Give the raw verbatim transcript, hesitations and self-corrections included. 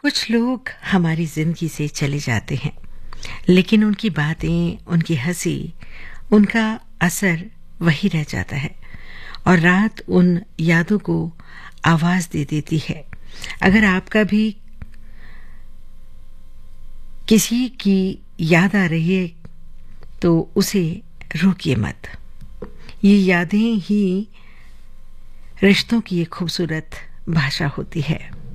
कुछ लोग हमारी जिंदगी से चले जाते हैं, लेकिन उनकी बातें, उनकी हंसी, उनका असर वही रह जाता है और रात उन यादों को आवाज दे देती है। अगर आपका भी किसी की याद आ रही है तो उसे रोकिए मत। ये यादें ही रिश्तों की एक खूबसूरत भाषा होती है।